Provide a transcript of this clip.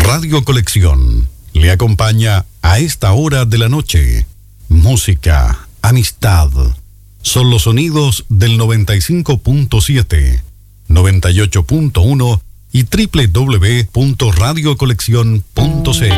Radio Colección le acompaña a esta hora de la noche. Música, amistad. Son los sonidos del 95.7, 98.1 y www.radiocoleccion.cl.